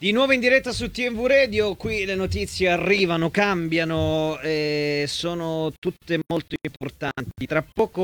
Di nuovo in diretta su TMV Radio, qui le notizie arrivano, cambiano, sono tutte molto importanti. Tra poco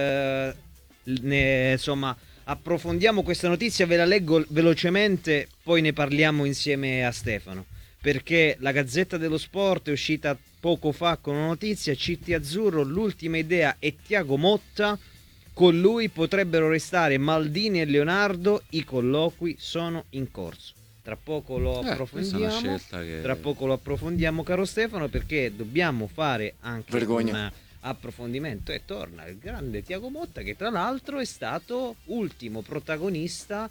insomma, approfondiamo questa notizia, ve la leggo velocemente, poi ne parliamo insieme a Stefano. Perché la Gazzetta dello Sport è uscita poco fa con una notizia, CT Azzurro, l'ultima idea è Thiago Motta, con lui potrebbero restare Maldini e Leonardo, i colloqui sono in corso. Tra poco lo approfondiamo. Questa è una scelta che... Tra poco lo approfondiamo, caro Stefano, perché dobbiamo fare anche un approfondimento e torna il grande Thiago Motta, che tra l'altro è stato ultimo protagonista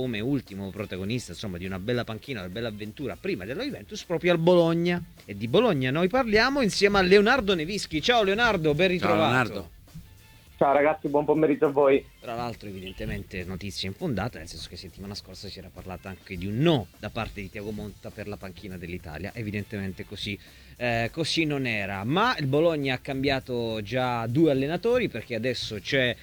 insomma di una bella panchina, una bella avventura prima della Juventus proprio al Bologna, e di Bologna noi parliamo insieme a Leonardo Nevischi. Ciao Leonardo, ben ritrovato. Ciao Leonardo. Ciao ragazzi, buon pomeriggio a voi. Tra l'altro evidentemente notizia infondata, nel senso che settimana scorsa si era parlato anche di un no da parte di Thiago Motta per la panchina dell'Italia, evidentemente così non era, ma il Bologna ha cambiato già 2 allenatori, perché adesso c'è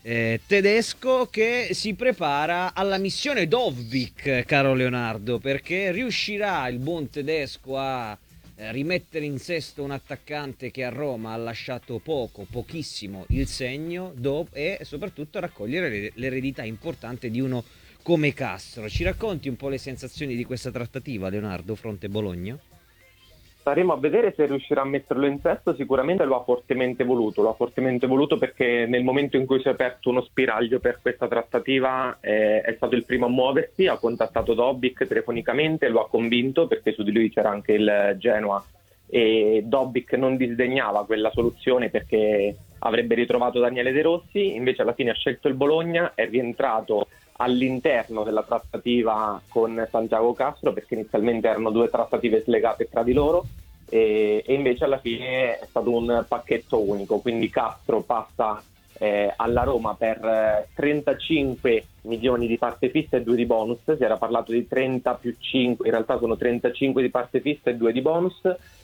Tedesco che si prepara alla missione Dovbyk, caro Leonardo, perché riuscirà il buon Tedesco a rimettere in sesto un attaccante che a Roma ha lasciato pochissimo il segno, e soprattutto raccogliere l'eredità importante di uno come Castro. Ci racconti un po' le sensazioni di questa trattativa, Leonardo, fronte Bologna? Staremo a vedere se riuscirà a metterlo in sesto. Sicuramente lo ha fortemente voluto perché nel momento in cui si è aperto uno spiraglio per questa trattativa è stato il primo a muoversi, ha contattato Dovbyk telefonicamente, lo ha convinto perché su di lui c'era anche il Genoa e Dovbyk non disdegnava quella soluzione perché avrebbe ritrovato Daniele De Rossi. Invece alla fine ha scelto il Bologna, è rientrato all'interno della trattativa con Santiago Castro, perché inizialmente erano 2 trattative slegate tra di loro e invece alla fine è stato un pacchetto unico, quindi Castro passa alla Roma per 35 milioni di parte fissa e 2 di bonus. Si era parlato di 30 più 5, in realtà sono 35 di parte fissa e 2 di bonus,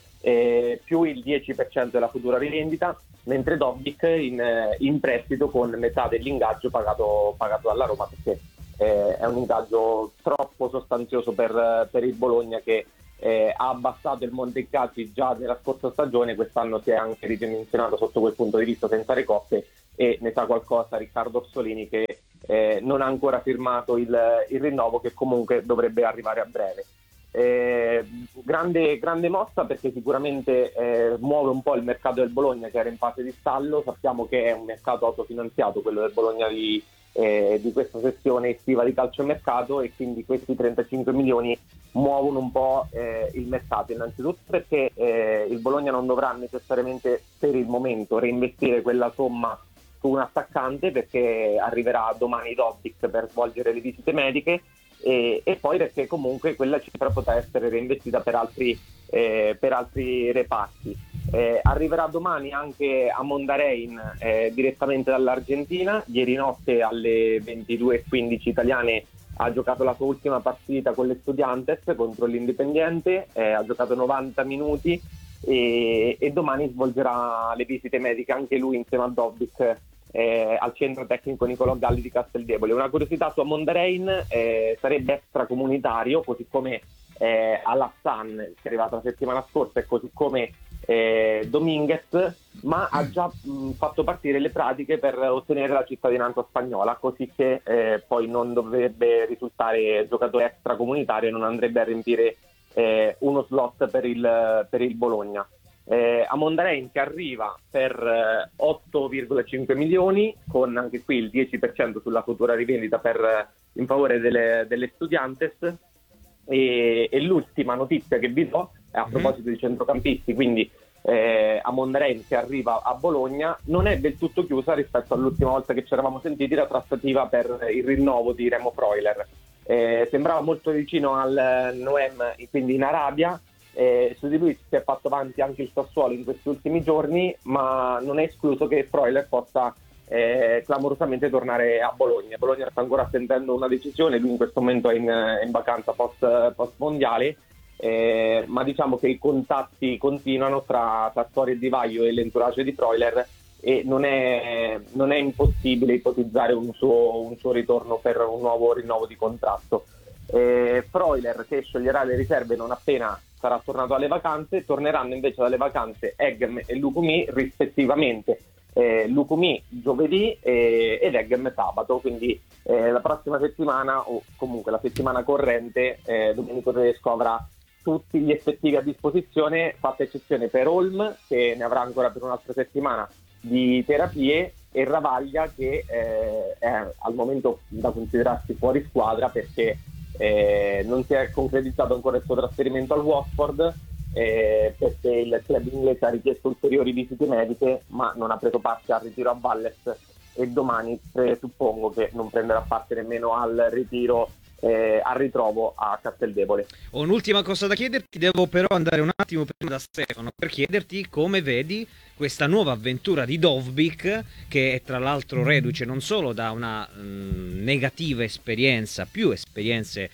più il 10% della futura rivendita, mentre Dovbyk in prestito con metà dell'ingaggio pagato dalla Roma, perché è un ingaggio troppo sostanzioso per il Bologna, che ha abbassato il Montecalcio già nella scorsa stagione. Quest'anno si è anche ridimensionato sotto quel punto di vista senza le coppe, e ne sa qualcosa Riccardo Orsolini, che non ha ancora firmato il rinnovo, che comunque dovrebbe arrivare a breve. Grande mossa, perché sicuramente muove un po' il mercato del Bologna, che era in fase di stallo. Sappiamo che è un mercato autofinanziato quello del Bologna di questa sessione estiva di calciomercato, e quindi questi 35 milioni muovono un po' il mercato, innanzitutto perché il Bologna non dovrà necessariamente per il momento reinvestire quella somma su un attaccante, perché arriverà domani Dovbyk per svolgere le visite mediche, e poi perché comunque quella cifra potrà essere reinvestita per altri reparti. Arriverà domani anche a Mondarein direttamente dall'Argentina. Ieri notte alle 22:15 italiane ha giocato la sua ultima partita con l'Estudiantes contro l'Independiente, ha giocato 90 minuti e domani svolgerà le visite mediche anche lui insieme a Dovbyk al centro tecnico Nicolò Galli di Casteldebole. Una curiosità su Mondarein: sarebbe extracomunitario, così come Alassane, che è arrivato la settimana scorsa, e così come Dominguez, ma ha già fatto partire le pratiche per ottenere la cittadinanza spagnola, così che poi non dovrebbe risultare giocatore extracomunitario e non andrebbe a riempire uno slot per il Bologna. A Mondarein, che arriva per 8,5 milioni, con anche qui il 10% sulla futura rivendita in favore delle Estudiantes. E l'ultima notizia che vi do è a proposito di centrocampisti, quindi a Mondarein, che arriva a Bologna, non è del tutto chiusa rispetto all'ultima volta che ci eravamo sentiti la trattativa per il rinnovo di Remo Freuler. Sembrava molto vicino al Noem, quindi in Arabia. Su di lui si è fatto avanti anche il Sassuolo in questi ultimi giorni, ma non è escluso che Freuler possa clamorosamente tornare a Bologna. Bologna sta ancora attendendo una decisione, lui in questo momento è in vacanza post mondiale, ma diciamo che i contatti continuano tra Torri e Di Vaio e l'entourage di Freuler, e non è impossibile ipotizzare un suo ritorno per un nuovo rinnovo di contratto. Freuler, che scioglierà le riserve non appena sarà tornato alle vacanze. Torneranno invece dalle vacanze Eggem e Lukumi rispettivamente, Lukumi giovedì ed Eggem sabato, quindi la prossima settimana, o comunque la settimana corrente, Domenico Tedesco avrà tutti gli effettivi a disposizione, fatta eccezione per Holm, che ne avrà ancora per un'altra settimana di terapie, e Ravaglia, che è al momento da considerarsi fuori squadra perché non si è concretizzato ancora il suo trasferimento al Watford, perché il club inglese ha richiesto ulteriori visite mediche, ma non ha preso parte al ritiro a Valles, e domani suppongo che non prenderà parte nemmeno al ritiro, al ritrovo a Casteldebole. Ho un'ultima cosa da chiederti, devo però andare un attimo prima da Stefano per chiederti come vedi questa nuova avventura di Dovbyk, che è tra l'altro reduce non solo da una negativa esperienza, più esperienze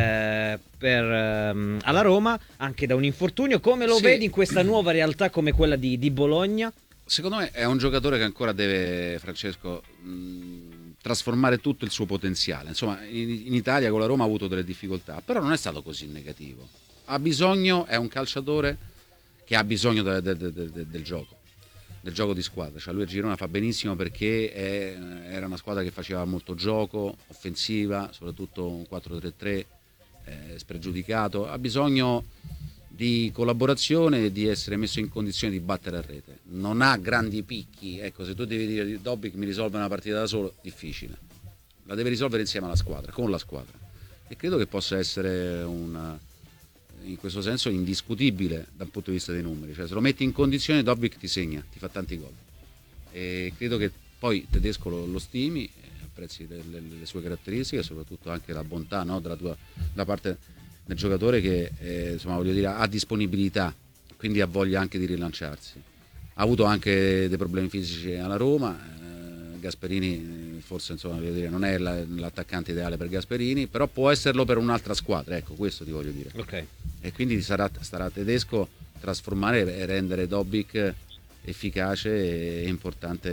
alla Roma, anche da un infortunio. Come lo vedi in questa nuova realtà come quella di Bologna? Secondo me è un giocatore che ancora deve, Francesco, trasformare tutto il suo potenziale. Insomma, in Italia con la Roma ha avuto delle difficoltà, però non è stato così negativo. Ha bisogno, è un calciatore che ha bisogno del gioco di squadra. Cioè lui a Girona fa benissimo perché era una squadra che faceva molto gioco, offensiva, soprattutto un 4-3-3 spregiudicato. Ha bisogno di collaborazione e di essere messo in condizione di battere a rete. Non ha grandi picchi, ecco, se tu devi dire di Dovbyk mi risolve una partita da solo, difficile. La deve risolvere insieme alla squadra, con la squadra. E credo che possa essere in questo senso indiscutibile dal punto di vista dei numeri. Cioè, se lo metti in condizione, Dovbyk ti segna, ti fa tanti gol. E credo che poi Tedesco lo stimi, apprezzi le sue caratteristiche, soprattutto anche la bontà, no, da parte del giocatore che insomma, voglio dire, ha disponibilità, quindi ha voglia anche di rilanciarsi. Ha avuto anche dei problemi fisici alla Roma, Gasperini forse, insomma, voglio dire, non è l'attaccante ideale per Gasperini, però può esserlo per un'altra squadra, ecco, questo ti voglio dire. Okay. E quindi starà Tedesco trasformare e rendere Dovbyk efficace e importante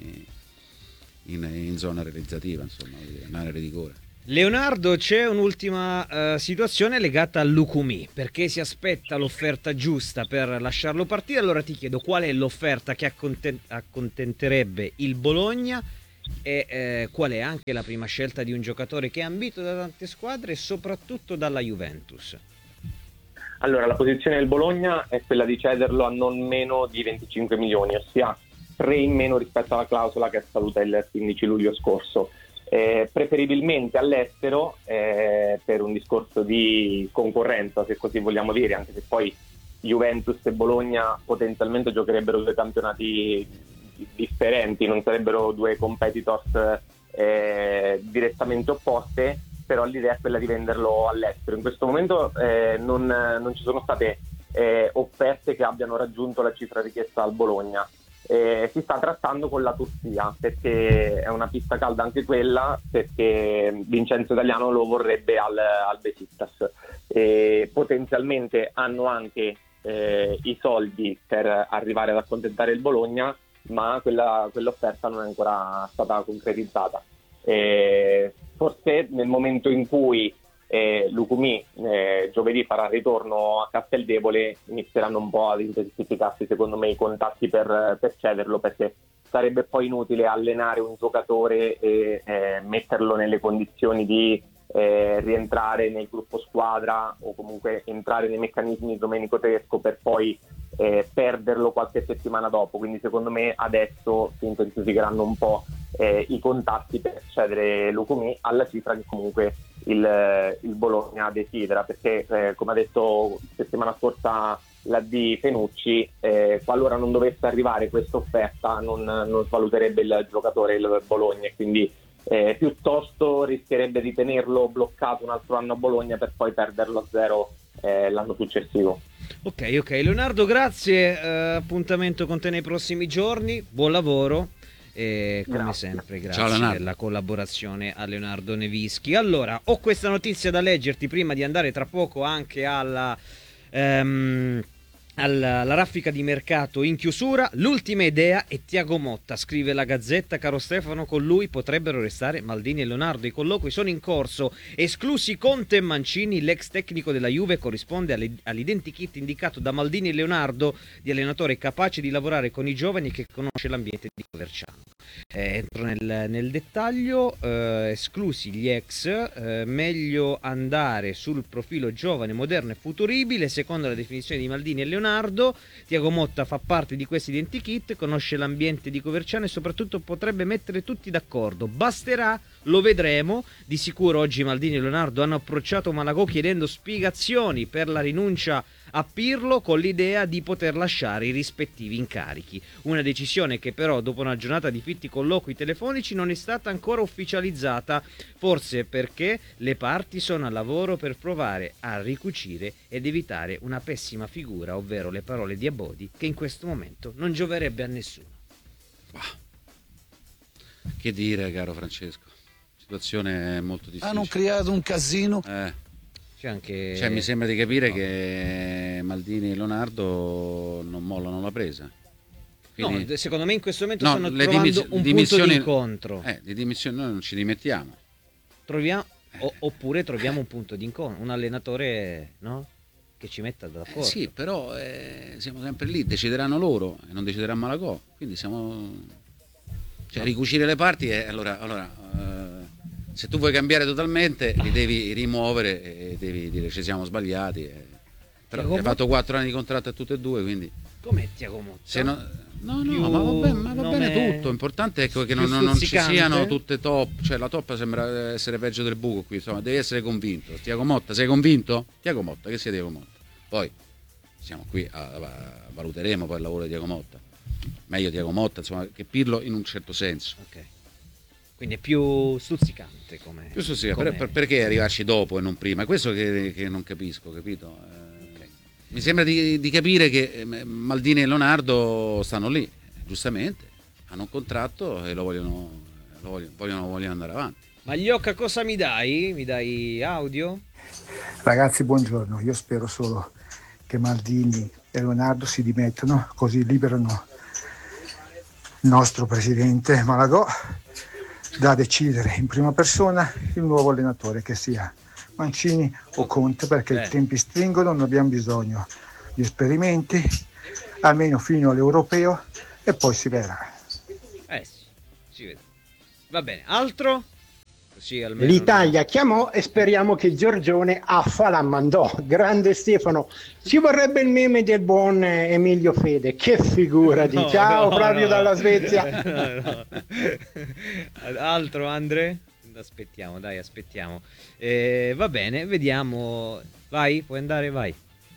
in zona realizzativa, insomma, in area di rigore. Leonardo, c'è un'ultima situazione legata al Lukumi, perché si aspetta l'offerta giusta per lasciarlo partire. Allora ti chiedo qual è l'offerta che accontenterebbe il Bologna e qual è anche la prima scelta di un giocatore che è ambito da tante squadre e soprattutto dalla Juventus. Allora, la posizione del Bologna è quella di cederlo a non meno di 25 milioni, ossia 3 in meno rispetto alla clausola che è scaduta il 15 luglio scorso. Preferibilmente all'estero, per un discorso di concorrenza, se così vogliamo dire, anche se poi Juventus e Bologna potenzialmente giocherebbero due campionati differenti, non sarebbero due competitors direttamente opposte, però l'idea è quella di venderlo all'estero. In questo momento non ci sono state offerte che abbiano raggiunto la cifra richiesta al Bologna. Si sta trattando con la Turchia perché è una pista calda anche quella, perché Vincenzo Italiano lo vorrebbe al Besiktas. Potenzialmente hanno anche i soldi per arrivare ad accontentare il Bologna, ma quell'offerta non è ancora stata concretizzata. Forse nel momento in cui Lukumi giovedì farà ritorno a Casteldebole, inizieranno un po' ad intensificarsi secondo me i contatti per cederlo, perché sarebbe poi inutile allenare un giocatore e metterlo nelle condizioni di rientrare nel gruppo squadra o comunque entrare nei meccanismi di Domenico Tedesco per poi perderlo qualche settimana dopo. Quindi secondo me adesso si intensificheranno un po' i contatti per cedere Lukumi alla cifra che comunque il Bologna desidera, perché come ha detto settimana scorsa l'AD Fenucci, qualora non dovesse arrivare questa offerta non svaluterebbe il giocatore il Bologna, quindi piuttosto rischierebbe di tenerlo bloccato un altro anno a Bologna per poi perderlo a zero l'anno successivo. Ok, Leonardo, grazie, appuntamento con te nei prossimi giorni, buon lavoro e come sempre grazie della collaborazione a Leonardo Nevischi. Allora, ho questa notizia da leggerti prima di andare tra poco anche alla raffica di mercato in chiusura, l'ultima idea è Thiago Motta, scrive la Gazzetta. Caro Stefano, con lui potrebbero restare Maldini e Leonardo. I colloqui sono in corso, esclusi Conte e Mancini. L'ex tecnico della Juve corrisponde all'identikit indicato da Maldini e Leonardo, di allenatore capace di lavorare con i giovani e che conosce l'ambiente di Coverciano. Entro nel dettaglio, esclusi gli ex, meglio andare sul profilo giovane, moderno e futuribile, secondo la definizione di Maldini e Leonardo. Thiago Motta fa parte di questo identikit, conosce l'ambiente di Coverciano e soprattutto potrebbe mettere tutti d'accordo. Basterà, lo vedremo. Di sicuro oggi Maldini e Leonardo hanno approcciato Malagò chiedendo spiegazioni per la rinuncia a Pirlo, con l'idea di poter lasciare i rispettivi incarichi. Una decisione che però, dopo una giornata di fitti colloqui telefonici, non è stata ancora ufficializzata, forse perché le parti sono al lavoro per provare a ricucire ed evitare una pessima figura, ovvero le parole di Abodi, che in questo momento non gioverebbe a nessuno. Che dire, caro Francesco? Situazione molto difficile. Hanno creato un casino. C'è anche... Cioè, mi sembra di capire che Maldini e Leonardo non mollano la presa. Quindi... No, secondo me in questo momento No, stanno le trovando un punto di incontro. Le dimissioni noi non ci dimettiamo. Troviamo, oppure troviamo un punto di incontro, un allenatore, no? Che ci metta d'accordo. Sì, però siamo sempre lì, decideranno loro e non deciderà Malagò. Quindi siamo... Cioè, ricucire le parti se tu vuoi cambiare totalmente li devi rimuovere e devi dire ci siamo sbagliati. Però hai fatto 4 anni di contratto a tutte e due, quindi... Com'è Thiago Motta? Se no, ma va bene tutto. L'importante è che non ci siano tutte top. Cioè la top sembra essere peggio del buco qui. Insomma, devi essere convinto. Thiago Motta, sei convinto? Thiago Motta, che sia Thiago Motta. Poi siamo qui, valuteremo poi il lavoro di Thiago Motta. Meglio Thiago Motta, insomma, che Pirlo in un certo senso. Ok. Quindi è più stuzzicante come... Più stuzzicante, perché arrivarci dopo e non prima? È questo che non capisco, capito? Okay. Mi sembra di capire che Maldini e Leonardo stanno lì, giustamente, hanno un contratto e vogliono andare avanti. Magliocca, cosa mi dai? Mi dai audio? Ragazzi, buongiorno. Io spero solo che Maldini e Leonardo si dimettano, così liberano il nostro presidente Malagò da decidere in prima persona il nuovo allenatore, che sia Mancini o Conte, perché i tempi stringono, non abbiamo bisogno di esperimenti, almeno fino all'europeo, e poi si vedrà. Sì, si vede. Va bene, altro? Così almeno L'Italia chiamò e speriamo che Giorgione affa la mandò. Grande Stefano, ci vorrebbe il meme del buon Emilio Fede, che figura di ciao Flavio dalla Svezia. No. Altro, Andre? Aspettiamo. Va bene, vediamo. Vai, puoi andare, vai.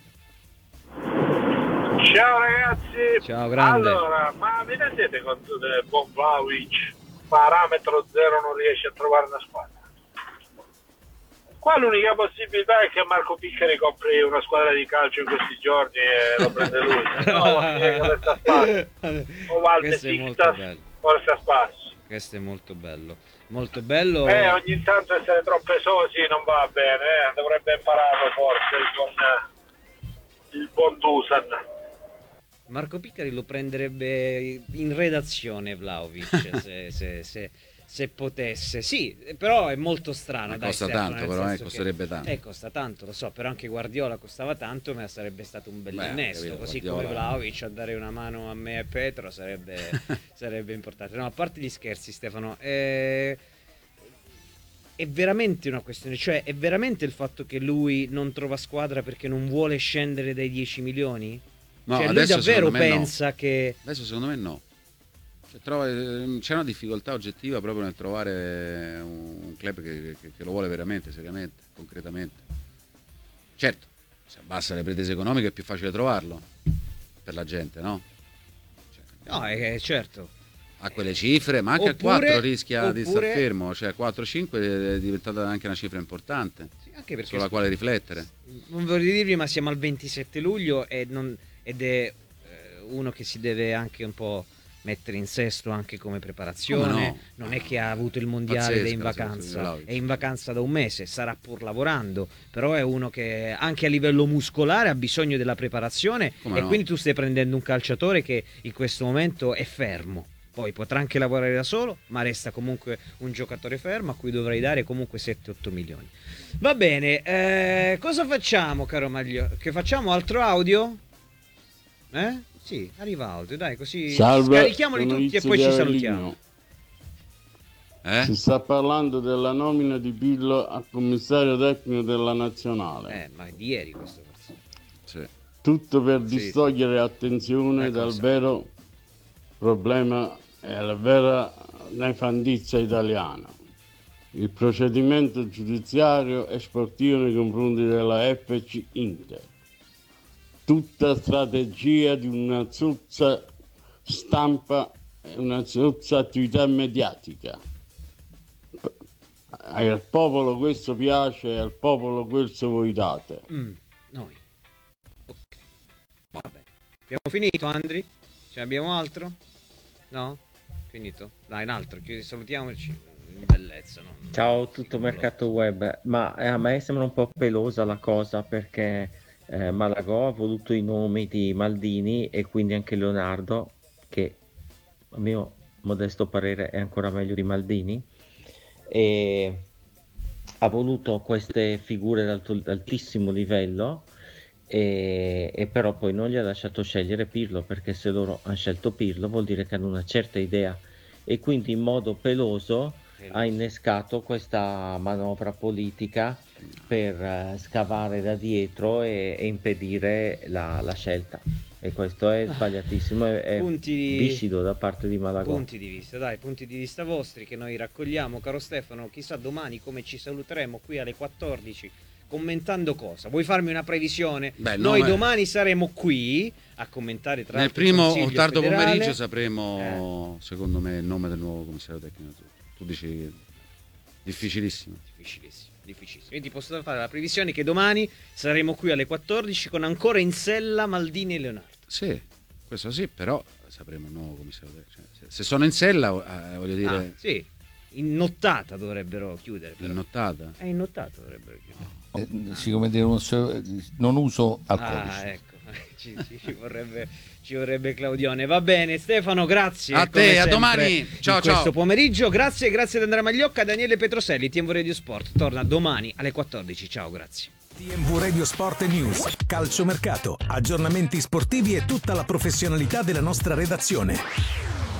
Ciao ragazzi. Ciao, grande. Allora, ma vi rendete conto del buon Vlahovic? Parametro zero, non riesce a trovare una squadra. Qua l'unica possibilità è che Marco Piccari compri una squadra di calcio in questi giorni e lo prende lui. No, resta spazio. O Valde Sixtas, o resta spazio. Questo è molto bello. Molto bello. Ogni tanto essere troppo esosi non va bene, dovrebbe impararlo forse il buon Dusan. Marco Piccari lo prenderebbe in redazione Vlahovic se potesse. Sì, però è molto strano. Costa tanto, però costerebbe tanto. Costa tanto, lo so, però anche Guardiola costava tanto, ma sarebbe stato un bel innesto. Così Guardiola, come Vlahovic, a dare una mano a me e Petro sarebbe importante. No, a parte gli scherzi, Stefano, è veramente una questione, cioè è veramente il fatto che lui non trova squadra perché non vuole scendere dai 10 milioni? No, cioè lui davvero pensa che... Adesso secondo me no. C'è una difficoltà oggettiva proprio nel trovare un club che lo vuole veramente, seriamente, concretamente. Certo, se abbassa le pretese economiche è più facile trovarlo per la gente, no? Certo. A quelle cifre, ma anche a 4 rischia di star fermo, cioè 4-5 è diventata anche una cifra importante, anche perché sulla quale riflettere. Non vorrei dirvi, ma siamo al 27 luglio ed è uno che si deve anche un po' mettere in sesto anche come preparazione. No? Non è che ha avuto il mondiale ed è in vacanza, è in vacanza da un mese, sarà pur lavorando, però è uno che anche a livello muscolare ha bisogno della preparazione. Come e no? quindi tu stai prendendo un calciatore che in questo momento è fermo. Poi potrà anche lavorare da solo, ma resta comunque un giocatore fermo a cui dovrai dare comunque 7-8 milioni. Va bene, cosa facciamo, caro Maglio? Che facciamo altro audio? Sì, arriva audio, dai, così scarichiamoli tutti e poi ci salutiamo. Si sta parlando della nomina di Pirlo a commissario tecnico della nazionale. Ma è di ieri questo forse. Sì. Tutto per distogliere attenzione dal vero problema e la vera nefandizia italiana. Il procedimento giudiziario e sportivo nei confronti della FC Inter. Tutta strategia di una zozza stampa e una zozza attività mediatica. Al popolo questo piace e al popolo questo voi date. Noi. Ok. Vabbè. Abbiamo finito, Andri? Ce ne abbiamo altro? No? Finito? Dai, un altro, salutiamoci. Bellezza, no? Ciao, tutto mercato web. Ma a me sembra un po' pelosa la cosa, perché Malagò ha voluto i nomi di Maldini e quindi anche Leonardo, che a mio modesto parere è ancora meglio di Maldini, e ha voluto queste figure d'altissimo livello, e però poi non gli ha lasciato scegliere Pirlo, perché se loro hanno scelto Pirlo vuol dire che hanno una certa idea, e quindi in modo peloso ha innescato questa manovra politica per scavare da dietro e impedire la scelta, e questo è sbagliatissimo, è viscido da parte di Malagò. Punti di vista, dai, punti di vista vostri che noi raccogliamo, caro Stefano. Chissà domani come ci saluteremo qui alle 14 commentando cosa? Vuoi farmi una previsione? Noi domani saremo qui a commentare tra nel l'altro primo il o tardo federale. pomeriggio sapremo secondo me il nome del nuovo commissario tecnico. Tu dici difficilissimo. Io ti posso fare la previsione che domani saremo qui alle 14 con ancora in sella Maldini e Leonardo. Sì, questo sì, però sapremo il nuovo commissario tecnico. Se sono in sella, voglio dire... sì, in nottata dovrebbero chiudere. Però. In nottata? In nottata dovrebbero chiudere. Come dire, non uso alcolici. Ecco, ci vorrebbe Claudione. Va bene, Stefano, grazie. A te, a domani. Ciao, questo pomeriggio. Grazie ad Andrea Magliocca, Daniele Petroselli. TMV Radio Sport torna domani alle 14. Ciao, grazie. TMV Radio Sport News, calciomercato, aggiornamenti sportivi e tutta la professionalità della nostra redazione.